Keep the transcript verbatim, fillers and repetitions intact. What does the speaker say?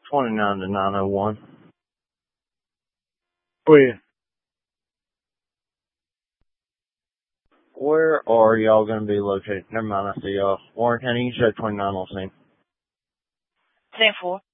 twenty-nine to nine oh one. Where? Where are y'all going to be located? Never mind, I see y'all. Warren County, you said twenty-nine on scene. ten four.